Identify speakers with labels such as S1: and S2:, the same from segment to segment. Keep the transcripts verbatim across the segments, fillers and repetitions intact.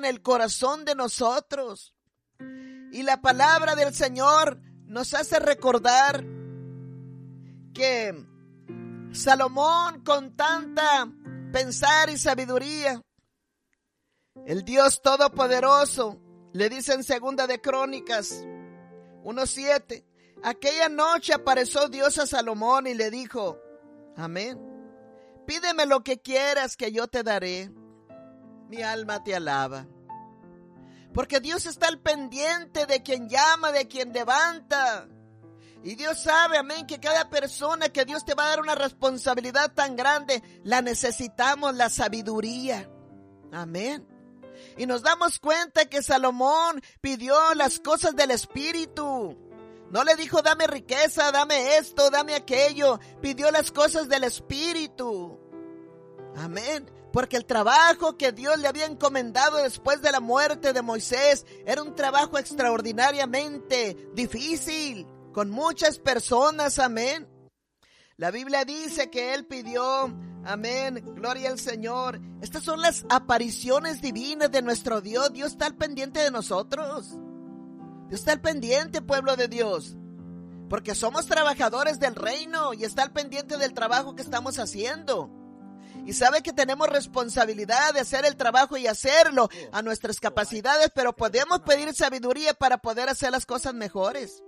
S1: en el corazón de nosotros. Y la palabra del Señor nos hace recordar que Salomón, con tanta pensar y sabiduría, el Dios Todopoderoso, le dice en Segunda de Crónicas uno siete, aquella noche apareció Dios a Salomón y le dijo, amén, pídeme lo que quieras que yo te daré. Mi alma te alaba. Porque Dios está al pendiente de quien llama, de quien levanta. Y Dios sabe, amén, que cada persona que Dios te va a dar una responsabilidad tan grande, la necesitamos, la sabiduría. Amén. Y nos damos cuenta que Salomón pidió las cosas del Espíritu. No le dijo, dame riqueza, dame esto, dame aquello. Pidió las cosas del Espíritu. Amén. Porque el trabajo que Dios le había encomendado después de la muerte de Moisés era un trabajo extraordinariamente difícil, con muchas personas, amén. La Biblia dice que él pidió, amén, gloria al Señor. Estas son las apariciones divinas de nuestro Dios. Dios está al pendiente de nosotros. Dios está al pendiente, pueblo de Dios. Porque somos trabajadores del reino y está al pendiente del trabajo que estamos haciendo. Y sabe que tenemos responsabilidad de hacer el trabajo y hacerlo a nuestras capacidades, pero podemos pedir sabiduría para poder hacer las cosas mejores.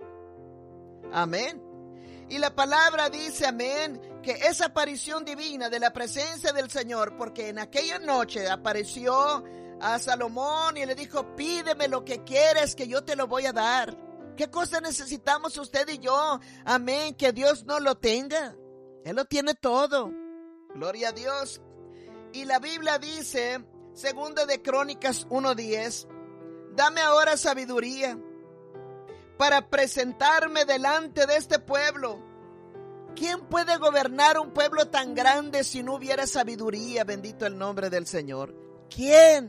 S1: Amén. Y la palabra dice, amén, que esa aparición divina de la presencia del Señor, porque en aquella noche apareció a Salomón y le dijo, pídeme lo que quieres que yo te lo voy a dar. ¿Qué cosa necesitamos usted y yo? Amén, que Dios no lo tenga. Él lo tiene todo. Gloria a Dios. Y la Biblia dice, Segunda de Crónicas uno diez, dame ahora sabiduría para presentarme delante de este pueblo. ¿Quién puede gobernar un pueblo tan grande si no hubiera sabiduría? Bendito el nombre del Señor. ¿Quién?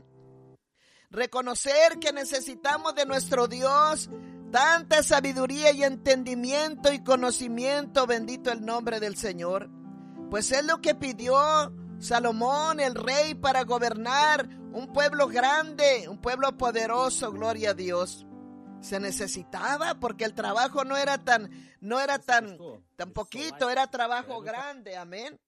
S1: Reconocer que necesitamos de nuestro Dios tanta sabiduría y entendimiento y conocimiento. Bendito el nombre del Señor. Pues es lo que pidió Salomón, el rey, para gobernar un pueblo grande, un pueblo poderoso, gloria a Dios. Se necesitaba porque el trabajo no era tan, no era tan, tan poquito, era trabajo grande, amén.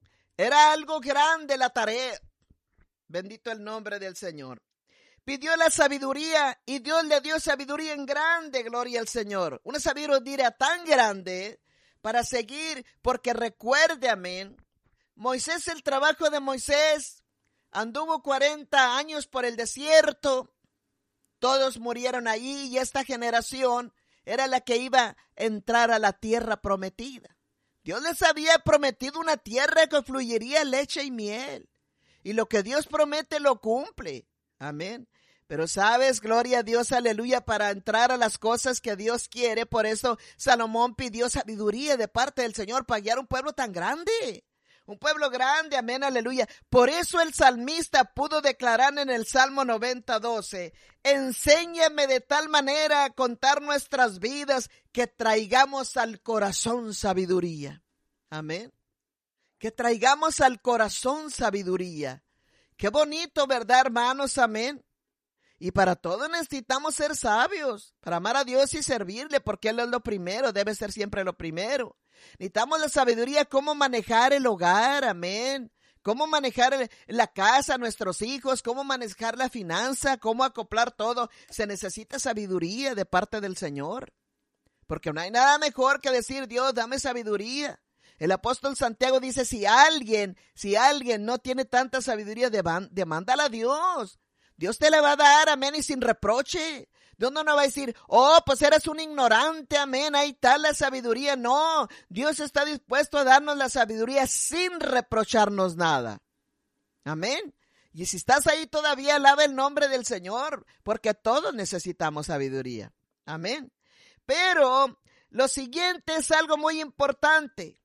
S1: Era algo grande la tarea. Bendito el nombre del Señor. Pidió la sabiduría y Dios le dio sabiduría en grande, gloria al Señor. Una sabiduría tan grande para seguir, porque recuerde, amén, Moisés, el trabajo de Moisés, anduvo cuarenta años por el desierto, todos murieron allí y esta generación era la que iba a entrar a la tierra prometida. Dios les había prometido una tierra que fluiría leche y miel, y lo que Dios promete lo cumple, amén. Pero sabes, gloria a Dios, aleluya, para entrar a las cosas que Dios quiere. Por eso Salomón pidió sabiduría de parte del Señor para guiar un pueblo tan grande. Un pueblo grande, amén, aleluya. Por eso el salmista pudo declarar en el Salmo noventa, doce, enséñame de tal manera a contar nuestras vidas que traigamos al corazón sabiduría. Amén. Que traigamos al corazón sabiduría. Qué bonito, ¿verdad, hermanos? Amén. Y para todo necesitamos ser sabios, para amar a Dios y servirle, porque Él es lo primero, debe ser siempre lo primero. Necesitamos la sabiduría, cómo manejar el hogar, amén. Cómo manejar el, la casa, nuestros hijos, cómo manejar la finanza, cómo acoplar todo. Se necesita sabiduría de parte del Señor, porque no hay nada mejor que decir, Dios, dame sabiduría. El apóstol Santiago dice, si alguien, si alguien no tiene tanta sabiduría, demándala a Dios. Dios te la va a dar, amén, y sin reproche. Dios no nos va a decir, oh, pues eres un ignorante, amén, ahí está la sabiduría. No, Dios está dispuesto a darnos la sabiduría sin reprocharnos nada. Amén. Y si estás ahí todavía, alaba el nombre del Señor, porque todos necesitamos sabiduría. Amén. Pero lo siguiente es algo muy importante.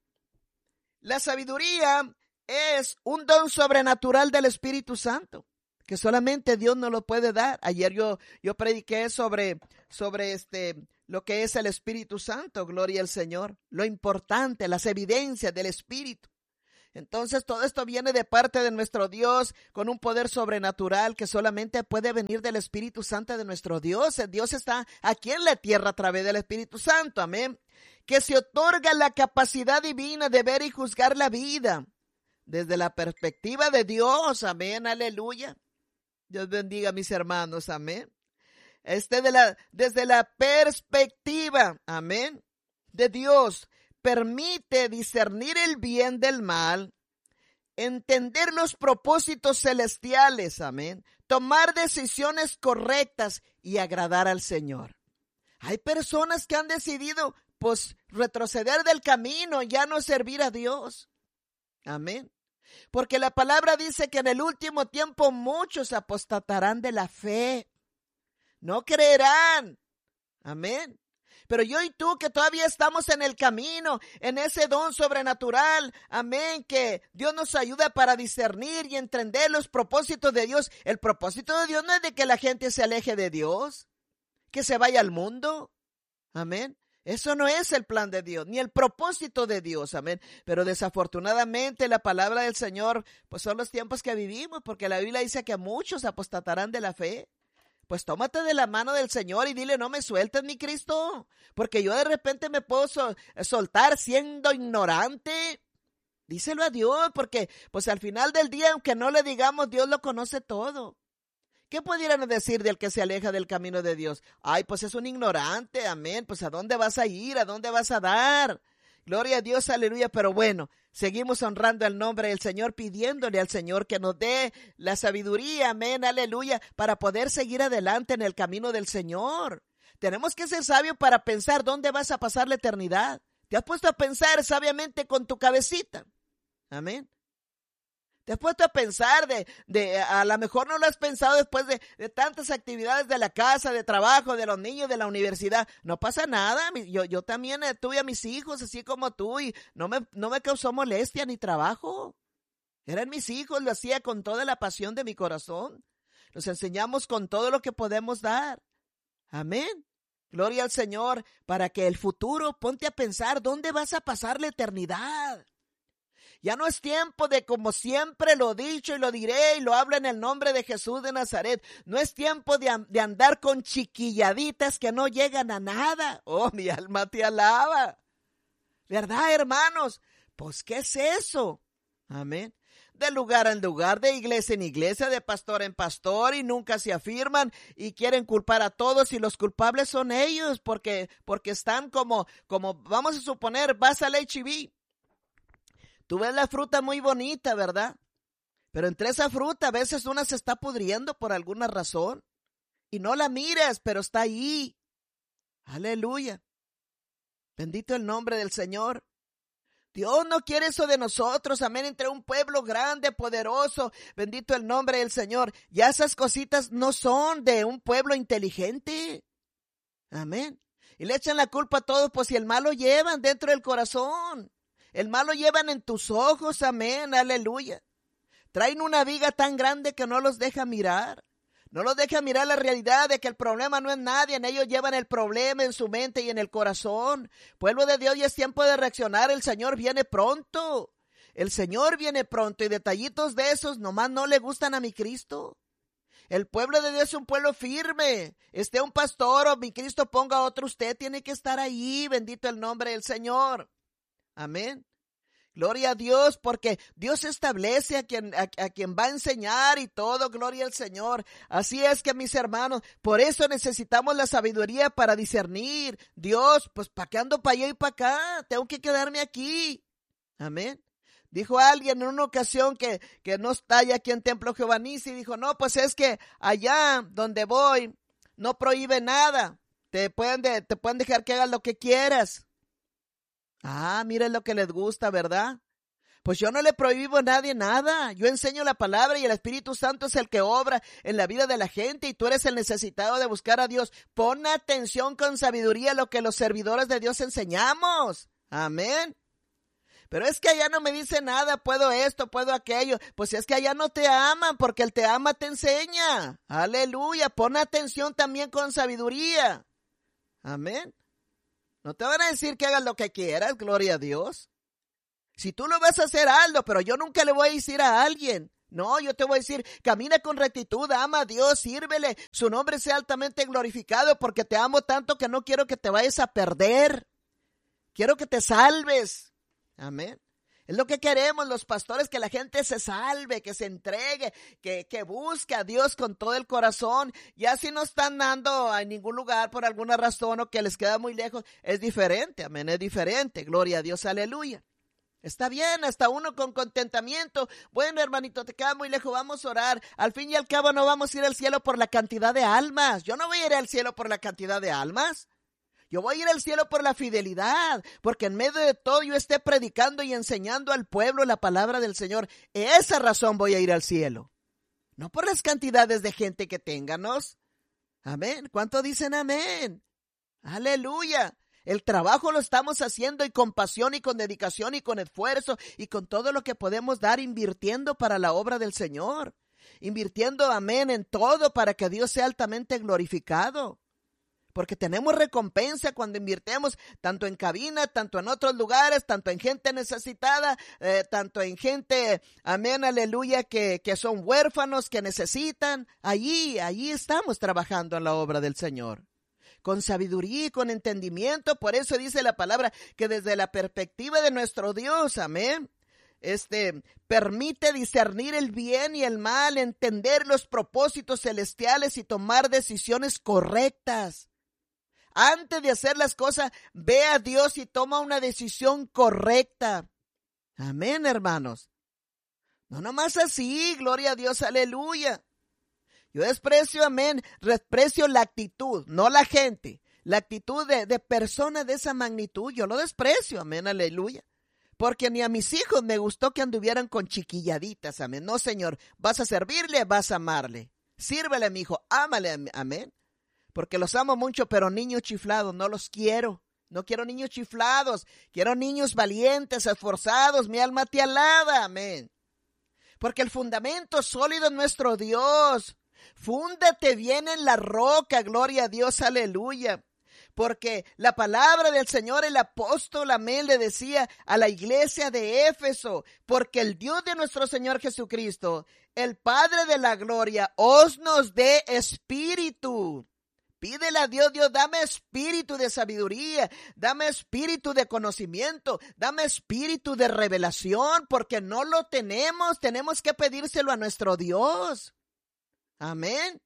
S1: La sabiduría es un don sobrenatural del Espíritu Santo, que solamente Dios nos lo puede dar. Ayer yo, yo prediqué sobre, sobre este, lo que es el Espíritu Santo, gloria al Señor. Lo importante, las evidencias del Espíritu. Entonces todo esto viene de parte de nuestro Dios con un poder sobrenatural que solamente puede venir del Espíritu Santo de nuestro Dios. El Dios está aquí en la tierra a través del Espíritu Santo, amén. Que se otorga la capacidad divina de ver y juzgar la vida desde la perspectiva de Dios, amén, aleluya. Dios bendiga a mis hermanos, amén. Este de la, desde la perspectiva, amén, de Dios, permite discernir el bien del mal, entender los propósitos celestiales, amén, tomar decisiones correctas y agradar al Señor. Hay personas que han decidido, pues, retroceder del camino, ya no servir a Dios, amén. Porque la palabra dice que en el último tiempo muchos apostatarán de la fe. No creerán. Amén. Pero yo y tú que todavía estamos en el camino, en ese don sobrenatural, amén, que Dios nos ayuda para discernir y entender los propósitos de Dios. El propósito de Dios no es de que la gente se aleje de Dios, que se vaya al mundo. Amén. Eso no es el plan de Dios, ni el propósito de Dios, amén. Pero desafortunadamente la palabra del Señor, pues son los tiempos que vivimos, porque la Biblia dice que muchos apostatarán de la fe. Pues tómate de la mano del Señor y dile, no me sueltes, mi Cristo, porque yo de repente me puedo sol- soltar siendo ignorante. Díselo a Dios, porque pues al final del día, aunque no le digamos, Dios lo conoce todo. ¿Qué pudieran decir del que se aleja del camino de Dios? Ay, pues es un ignorante, amén. Pues ¿a dónde vas a ir? ¿A dónde vas a dar? Gloria a Dios, aleluya. Pero bueno, seguimos honrando el nombre del Señor, pidiéndole al Señor que nos dé la sabiduría, amén, aleluya, para poder seguir adelante en el camino del Señor. Tenemos que ser sabios para pensar dónde vas a pasar la eternidad. ¿Te has puesto a pensar sabiamente con tu cabecita? Amén. ¿Te has puesto a pensar de, de a lo mejor no lo has pensado después de, de tantas actividades de la casa, de trabajo, de los niños, de la universidad? No pasa nada, yo, yo también tuve a mis hijos así como tú y no me, no me causó molestia ni trabajo. Eran mis hijos, lo hacía con toda la pasión de mi corazón. Los enseñamos con todo lo que podemos dar. Amén. Gloria al Señor, para que el futuro, ponte a pensar, ¿dónde vas a pasar la eternidad? Ya no es tiempo de, como siempre lo he dicho y lo diré y lo hablo en el nombre de Jesús de Nazaret, no es tiempo de, de andar con chiquilladitas que no llegan a nada. Oh, mi alma te alaba. ¿Verdad, hermanos? Pues, ¿qué es eso? Amén. De lugar en lugar, de iglesia en iglesia, de pastor en pastor y nunca se afirman y quieren culpar a todos y los culpables son ellos porque, porque están como, como, vamos a suponer, vas al H E B. Tú ves la fruta muy bonita, ¿verdad? Pero entre esa fruta a veces una se está pudriendo por alguna razón. Y no la miras, pero está ahí. Aleluya. Bendito el nombre del Señor. Dios no quiere eso de nosotros, amén, entre un pueblo grande, poderoso, bendito el nombre del Señor. Ya esas cositas no son de un pueblo inteligente. Amén. Y le echan la culpa a todos, pues si el mal lo llevan dentro del corazón. El mal lo llevan en tus ojos, amén, aleluya. Traen una viga tan grande que no los deja mirar. No los deja mirar la realidad de que el problema no es nadie. En ellos llevan el problema en su mente y en el corazón. Pueblo de Dios, ya es tiempo de reaccionar. El Señor viene pronto. El Señor viene pronto y detallitos de esos nomás no le gustan a mi Cristo. El pueblo de Dios es un pueblo firme. Esté un pastor o mi Cristo ponga a otro, usted tiene que estar ahí. Bendito el nombre del Señor. Amén. Gloria a Dios, porque Dios establece a quien, a, a quien va a enseñar y todo, gloria al Señor. Así es que, mis hermanos, por eso necesitamos la sabiduría para discernir. Dios, pues, ¿para qué ando para allá y para acá? Tengo que quedarme aquí. Amén. Dijo alguien en una ocasión que, que no está ya aquí en Templo Giovannici y dijo, no, pues es que allá donde voy no prohíbe nada. Te pueden, de, te pueden dejar que hagas lo que quieras. Ah, miren lo que les gusta, ¿verdad? Pues yo no le prohíbo a nadie nada. Yo enseño la palabra y el Espíritu Santo es el que obra en la vida de la gente y tú eres el necesitado de buscar a Dios. Pon atención con sabiduría a lo que los servidores de Dios enseñamos. Amén. Pero es que allá no me dice nada, puedo esto, puedo aquello. Pues es que allá no te aman, porque el te ama te enseña. Aleluya. Pon atención también con sabiduría. Amén. No te van a decir que hagas lo que quieras, gloria a Dios. Si tú lo vas a hacer, hazlo, pero yo nunca le voy a decir a alguien. No, yo te voy a decir, camina con rectitud, ama a Dios, sírvele, su nombre sea altamente glorificado, porque te amo tanto que no quiero que te vayas a perder. Quiero que te salves. Amén. Es lo que queremos los pastores, que la gente se salve, que se entregue, que, que busque a Dios con todo el corazón. Ya si no están dando a ningún lugar por alguna razón o que les queda muy lejos, es diferente, amén, es diferente. Gloria a Dios, aleluya. Está bien, hasta uno con contentamiento. Bueno, hermanito, te queda muy lejos, vamos a orar. Al fin y al cabo no vamos a ir al cielo por la cantidad de almas. Yo no voy a ir al cielo por la cantidad de almas. Yo voy a ir al cielo por la fidelidad, porque en medio de todo yo esté predicando y enseñando al pueblo la palabra del Señor. Esa razón voy a ir al cielo. No por las cantidades de gente que ténganos. Amén. ¿Cuánto dicen amén? Aleluya. El trabajo lo estamos haciendo y con pasión y con dedicación y con esfuerzo y con todo lo que podemos dar, invirtiendo para la obra del Señor. Invirtiendo, amén, en todo para que Dios sea altamente glorificado. Porque tenemos recompensa cuando invirtemos tanto en cabina, tanto en otros lugares, tanto en gente necesitada, eh, tanto en gente, amén, aleluya, que, que son huérfanos, que necesitan. Allí, allí estamos trabajando en la obra del Señor. Con sabiduría y con entendimiento. Por eso dice la palabra que desde la perspectiva de nuestro Dios, amén, este, permite discernir el bien y el mal, entender los propósitos celestiales y tomar decisiones correctas. Antes de hacer las cosas, ve a Dios y toma una decisión correcta. Amén, hermanos. No nomás así, gloria a Dios, aleluya. Yo desprecio, amén, desprecio la actitud, no la gente. La actitud de, de personas de esa magnitud, yo lo desprecio, amén, aleluya. Porque ni a mis hijos me gustó que anduvieran con chiquilladitas, amén. No, Señor, vas a servirle, vas a amarle. Sírvele a mi hijo, ámale, amén. Porque los amo mucho, pero niños chiflados no los quiero. No quiero niños chiflados. Quiero niños valientes, esforzados. Mi alma te alaba. Amén. Porque el fundamento sólido es nuestro Dios. Fúndate bien en la roca. Gloria a Dios. Aleluya. Porque la palabra del Señor, el apóstol, amén, le decía a la iglesia de Éfeso, porque el Dios de nuestro Señor Jesucristo, el Padre de la gloria, os nos dé espíritu. Pídele a Dios, Dios, dame espíritu de sabiduría, dame espíritu de conocimiento, dame espíritu de revelación, porque no lo tenemos, tenemos que pedírselo a nuestro Dios. Amén.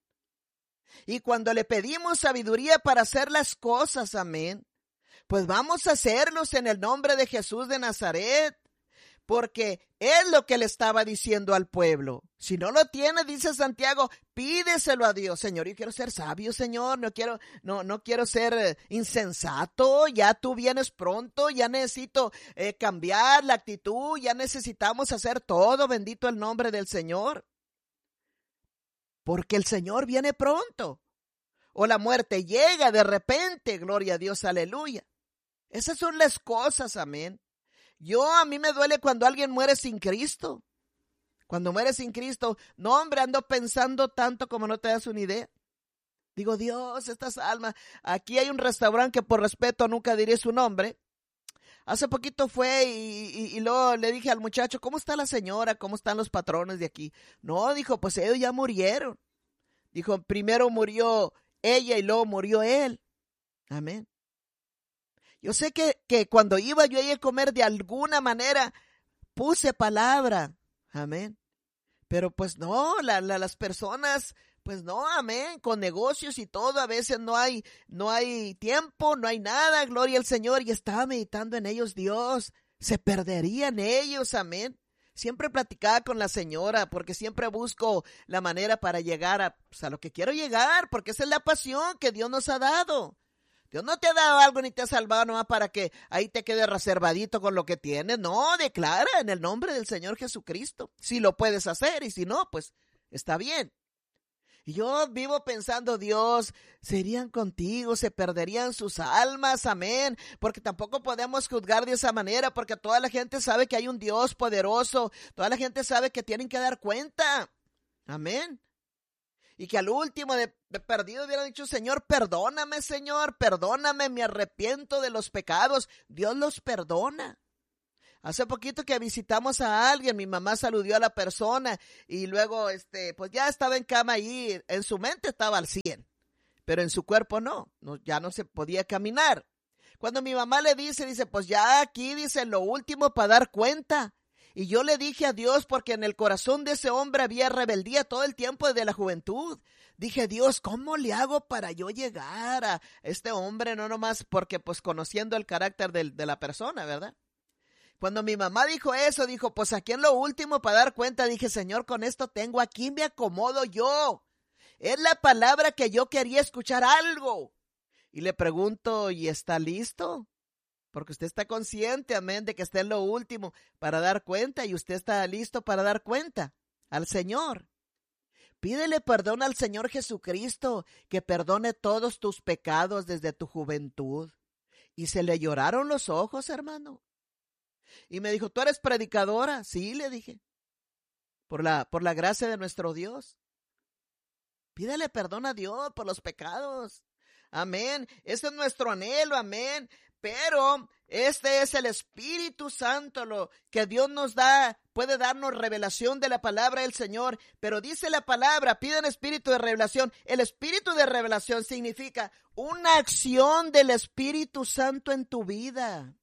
S1: Y cuando le pedimos sabiduría para hacer las cosas, amén, pues vamos a hacerlos en el nombre de Jesús de Nazaret. Porque es lo que le estaba diciendo al pueblo. Si no lo tiene, dice Santiago, pídeselo a Dios. Señor, yo quiero ser sabio, Señor. No quiero, no, no quiero ser eh, insensato. Ya tú vienes pronto. Ya necesito eh, cambiar la actitud. Ya necesitamos hacer todo. Bendito el nombre del Señor. Porque el Señor viene pronto. O la muerte llega de repente. Gloria a Dios, aleluya. Esas son las cosas, amén. Yo, a mí me duele cuando alguien muere sin Cristo. Cuando muere sin Cristo, no, hombre, ando pensando tanto como no te das una idea. Digo, Dios, estas almas. Aquí hay un restaurante que por respeto nunca diré su nombre. Hace poquito fue y, y, y luego le dije al muchacho, ¿cómo está la señora? ¿Cómo están los patrones de aquí? No, dijo, pues ellos ya murieron. Dijo, primero murió ella y luego murió él. Amén. Yo sé que, que cuando iba yo a comer de alguna manera puse palabra, amén. Pero pues no, la, la, las personas, pues no, amén, con negocios y todo, a veces no hay, no hay tiempo, no hay nada, gloria al Señor. Y estaba meditando en ellos, Dios, se perderían ellos, amén. Siempre platicaba con la señora, porque siempre busco la manera para llegar a, pues, a lo que quiero llegar, porque esa es la pasión que Dios nos ha dado. Dios no te ha dado algo ni te ha salvado nomás para que ahí te quedes reservadito con lo que tienes. No, declara en el nombre del Señor Jesucristo. Si lo puedes hacer y si no, pues está bien. Y yo vivo pensando, Dios, serían contigo, se perderían sus almas, amén. Porque tampoco podemos juzgar de esa manera, porque toda la gente sabe que hay un Dios poderoso. Toda la gente sabe que tienen que dar cuenta. Amén. Y que al último de, de perdido hubiera dicho, Señor, perdóname, Señor, perdóname, me arrepiento de los pecados. Dios los perdona. Hace poquito que visitamos a alguien, mi mamá saludó a la persona y luego, este, pues ya estaba en cama ahí, en su mente estaba al cien, pero en su cuerpo no, no, ya no se podía caminar. Cuando mi mamá le dice, dice, pues ya aquí dice lo último para dar cuenta. Y yo le dije a Dios, porque en el corazón de ese hombre había rebeldía todo el tiempo desde la juventud. Dije, Dios, ¿cómo le hago para yo llegar a este hombre? No nomás porque pues conociendo el carácter de, de la persona, ¿verdad? Cuando mi mamá dijo eso, dijo, pues aquí en lo último para dar cuenta, dije, Señor, con esto tengo, aquí me acomodo yo. Es la palabra que yo quería escuchar algo. Y le pregunto, ¿y está listo? Porque usted está consciente, amén, de que está en lo último para dar cuenta y usted está listo para dar cuenta al Señor. Pídele perdón al Señor Jesucristo, que perdone todos tus pecados desde tu juventud. Y se le lloraron los ojos, hermano. Y me dijo, ¿tú eres predicadora? Sí, le dije, por la, por la gracia de nuestro Dios. Pídele perdón a Dios por los pecados. Amén. Ese es nuestro anhelo, amén. Pero este es el Espíritu Santo, lo que Dios nos da, puede darnos revelación de la palabra del Señor. Pero dice la palabra, piden espíritu de revelación. El espíritu de revelación significa una acción del Espíritu Santo en tu vida.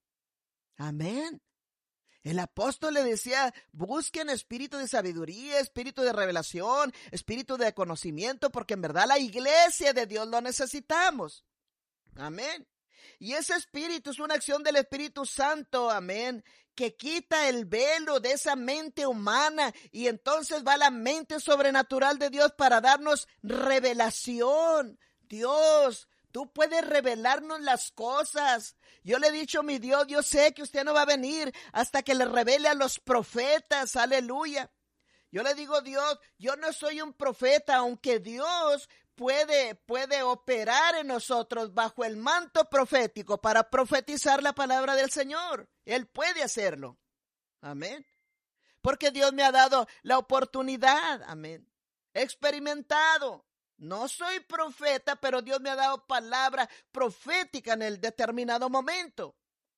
S1: Amén. El apóstol le decía, busquen espíritu de sabiduría, espíritu de revelación, espíritu de conocimiento, porque en verdad la iglesia de Dios lo necesitamos. Amén. Y ese espíritu es una acción del Espíritu Santo, amén, que quita el velo de esa mente humana y entonces va la mente sobrenatural de Dios para darnos revelación. Dios, tú puedes revelarnos las cosas. Yo le he dicho a mi Dios, yo sé que usted no va a venir hasta que le revele a los profetas, aleluya. Yo le digo, Dios, yo no soy un profeta, aunque Dios puede, puede operar en nosotros bajo el manto profético para profetizar la palabra del Señor. Él puede hacerlo. Amén. Porque Dios me ha dado la oportunidad. Amén. He experimentado. No soy profeta, pero Dios me ha dado palabra profética en el determinado momento.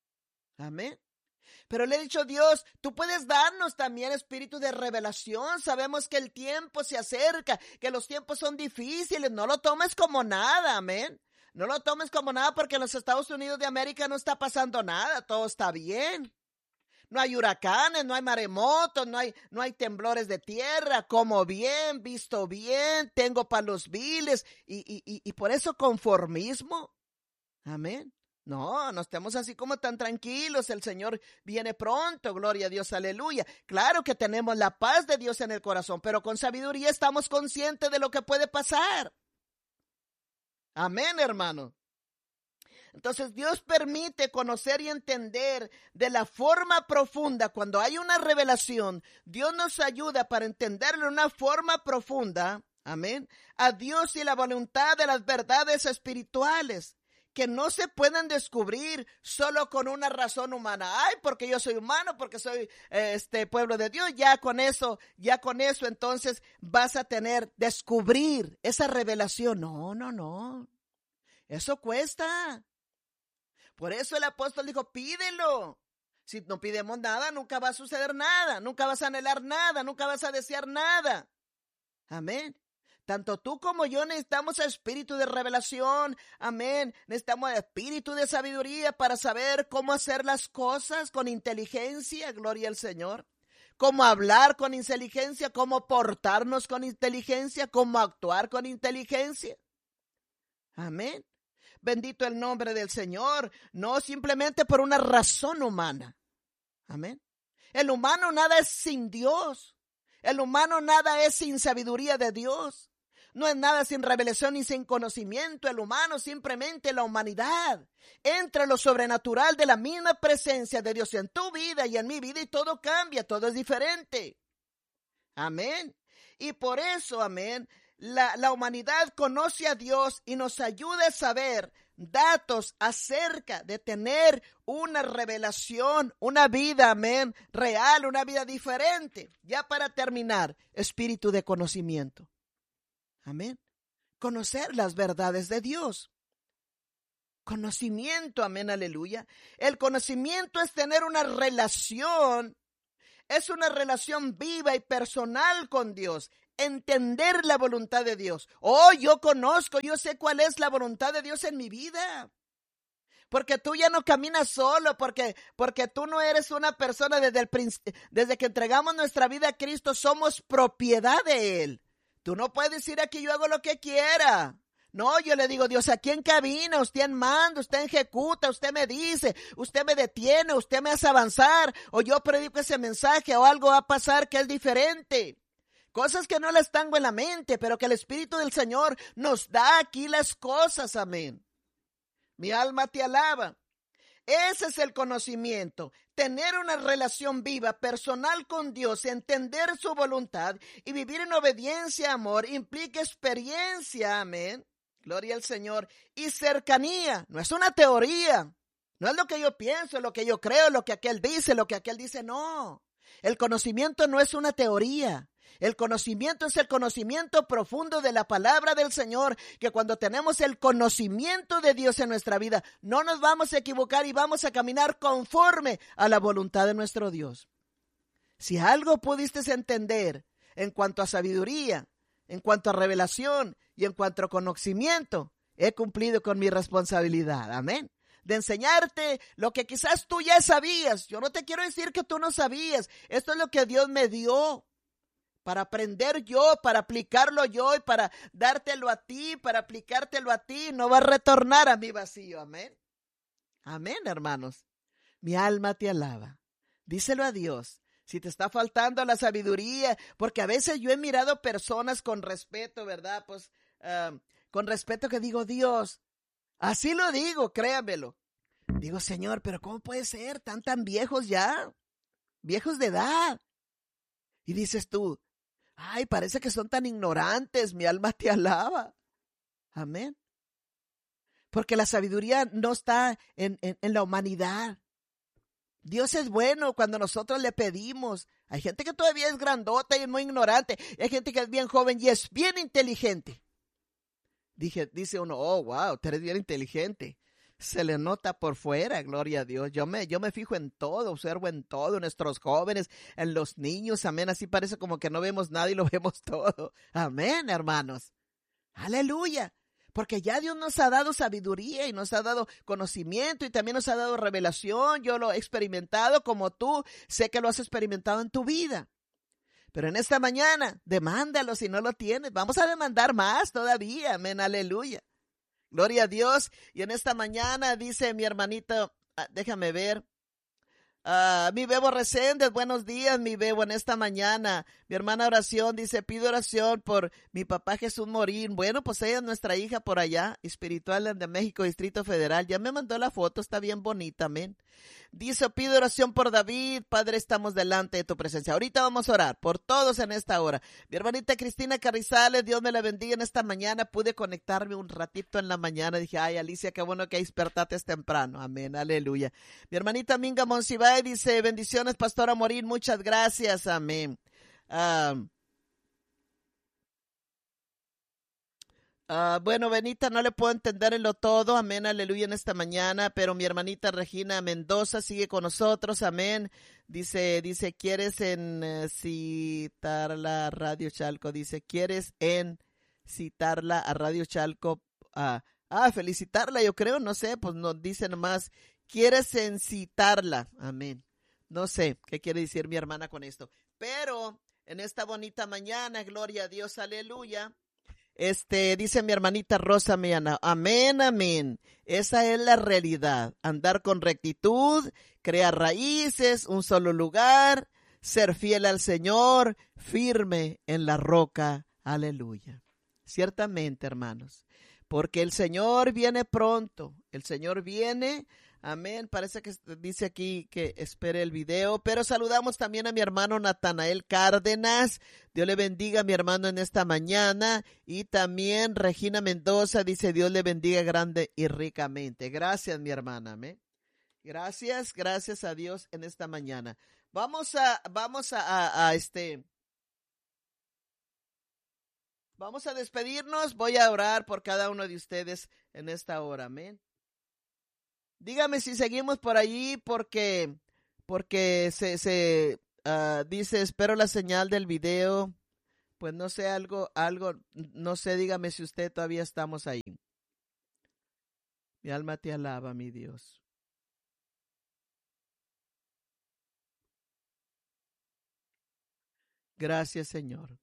S1: Amén. Pero le he dicho, Dios, tú puedes darnos también espíritu de revelación. Sabemos que el tiempo se acerca, que los tiempos son difíciles. No lo tomes como nada, amén. No lo tomes como nada porque en los Estados Unidos de América no está pasando nada. Todo está bien. No hay huracanes, no hay maremotos, no hay, no hay temblores de tierra. Como bien, visto bien, tengo palos viles. Y, y, y, y por eso conformismo. Amén. No, no estemos así como tan tranquilos, el Señor viene pronto, gloria a Dios, aleluya. Claro que tenemos la paz de Dios en el corazón, pero con sabiduría estamos conscientes de lo que puede pasar. Amén, hermano. Entonces Dios permite conocer y entender de la forma profunda. Cuando hay una revelación, Dios nos ayuda para entenderlo de una forma profunda, amén, a Dios y la voluntad de las verdades espirituales, que no se pueden descubrir solo con una razón humana. Ay, porque yo soy humano, porque soy este pueblo de Dios, ya con eso, ya con eso entonces vas a tener, descubrir esa revelación. No, no, no. Eso cuesta. Por eso el apóstol dijo, pídelo. Si no pidemos nada, nunca va a suceder nada, nunca vas a anhelar nada, nunca vas a desear nada. Amén. Tanto tú como yo necesitamos espíritu de revelación, amén. Necesitamos espíritu de sabiduría para saber cómo hacer las cosas con inteligencia, gloria al Señor. Cómo hablar con inteligencia, cómo portarnos con inteligencia, cómo actuar con inteligencia. Amén. Bendito el nombre del Señor, no simplemente por una razón humana. Amén. El humano nada es sin Dios. El humano nada es sin sabiduría de Dios. No es nada sin revelación ni sin conocimiento. El humano, simplemente la humanidad, entra en lo sobrenatural de la misma presencia de Dios en tu vida y en mi vida y todo cambia, todo es diferente. Amén. Y por eso, amén, la, la humanidad conoce a Dios y nos ayuda a saber datos acerca de tener una revelación, una vida, amén, real, una vida diferente. Ya para terminar, espíritu de conocimiento. Amén. Conocer las verdades de Dios. conocimiento, amén, aleluya. El conocimiento es tener una relación, es una relación viva y personal con Dios. Entender la voluntad de Dios. Oh, yo conozco, yo sé cuál es la voluntad de Dios en mi vida. Porque tú ya no caminas solo, porque, porque tú no eres una persona desde, el, desde que entregamos nuestra vida a Cristo, somos propiedad de Él. Tú no puedes decir aquí yo hago lo que quiera. No, yo le digo, Dios, aquí en cabina, usted manda, usted ejecuta, usted me dice, usted me detiene, usted me hace avanzar, o yo predico ese mensaje, o algo va a pasar que es diferente. Cosas que no las tengo en la mente, pero que el Espíritu del Señor nos da aquí las cosas, amén. Mi alma te alaba. Ese es el conocimiento, tener una relación viva, personal con Dios, entender su voluntad y vivir en obediencia, amor, implica experiencia, amén. Gloria al Señor. Y cercanía, no es una teoría, no es lo que yo pienso, lo que yo creo, lo que aquel dice, lo que aquel dice, no. El conocimiento no es una teoría. El conocimiento es el conocimiento profundo de la palabra del Señor, que cuando tenemos el conocimiento de Dios en nuestra vida, no nos vamos a equivocar y vamos a caminar conforme a la voluntad de nuestro Dios. Si algo pudiste entender en cuanto a sabiduría, en cuanto a revelación y en cuanto a conocimiento, he cumplido con mi responsabilidad. Amén. De enseñarte lo que quizás tú ya sabías. Yo no te quiero decir que tú no sabías. Esto es lo que Dios me dio para aprender yo, para aplicarlo yo y para dártelo a ti, para aplicártelo a ti. No va a retornar a mi vacío. Amén. Amén, hermanos. Mi alma te alaba. Díselo a Dios. Si te está faltando la sabiduría, porque a veces yo he mirado personas con respeto, ¿verdad? Pues uh, con respeto que digo, Dios, así lo digo, créamelo. Digo, Señor, pero ¿cómo puede ser? Tan, tan viejos ya, viejos de edad. Y dices tú, ay, parece que son tan ignorantes, mi alma te alaba. Amén. Porque la sabiduría no está en, en, en la humanidad. Dios es bueno cuando nosotros le pedimos. Hay gente que todavía es grandota y es muy ignorante. Hay gente que es bien joven y es bien inteligente. Dije, dice uno, oh, wow, tú eres bien inteligente. Se le nota por fuera, gloria a Dios. Yo me, yo me fijo en todo, observo en todo, en nuestros jóvenes, en los niños, amén. Así parece como que no vemos nada y lo vemos todo. Amén, hermanos. Aleluya. Porque ya Dios nos ha dado sabiduría y nos ha dado conocimiento y también nos ha dado revelación. Yo lo he experimentado como tú, sé que lo has experimentado en tu vida. Pero en esta mañana, demándalo si no lo tienes. Vamos a demandar más todavía, amén, aleluya. Gloria a Dios. Y en esta mañana dice mi hermanito, déjame ver. Uh, mi Bebo Reséndez, buenos días, mi Bebo, en esta mañana. Mi hermana Oración dice, pido oración por mi papá Jesús Morín. Bueno, pues ella es nuestra hija por allá, espiritual de México, Distrito Federal. Ya me mandó la foto, está bien bonita, amén. Dice, pido oración por David. Padre, estamos delante de tu presencia. Ahorita vamos a orar por todos en esta hora. Mi hermanita Cristina Carrizales, Dios me la bendiga en esta mañana. Pude conectarme un ratito en la mañana. Dije, ay, Alicia, qué bueno que despertaste temprano. Amén, aleluya. Mi hermanita Minga Monsiváis dice, bendiciones, Pastora Morín. Muchas gracias, amén. Um, Uh, bueno, Benita, no le puedo entender en lo todo, amén, aleluya, en esta mañana, pero mi hermanita Regina Mendoza sigue con nosotros, amén, dice, dice, ¿quieres en uh, citarla a Radio Chalco? Dice, ¿quieres en citarla a Radio Chalco? Uh, ah, felicitarla, yo creo, no sé, pues nos dice nomás, ¿quieres en citarla? Amén, no sé qué quiere decir mi hermana con esto, pero en esta bonita mañana, gloria a Dios, aleluya. Este, dice mi hermanita Rosa Miana, amén, amén. Esa es la realidad. Andar con rectitud, crear raíces, un solo lugar, ser fiel al Señor, firme en la roca. Aleluya. Ciertamente, hermanos, porque el Señor viene pronto. El Señor viene. Amén. Parece que dice aquí que espere el video, pero saludamos también a mi hermano Natanael Cárdenas. Dios le bendiga a mi hermano en esta mañana. Y también Regina Mendoza dice, Dios le bendiga grande y ricamente. Gracias, mi hermana. Amén. Gracias, gracias a Dios en esta mañana. Vamos a, vamos a, a, a este... Vamos a despedirnos. Voy a orar por cada uno de ustedes en esta hora. Amén. Dígame si seguimos por allí porque, porque se, se uh, dice, espero la señal del video. Pues no sé, algo, algo, no sé, dígame si usted todavía estamos ahí. Mi alma te alaba, mi Dios. Gracias, Señor.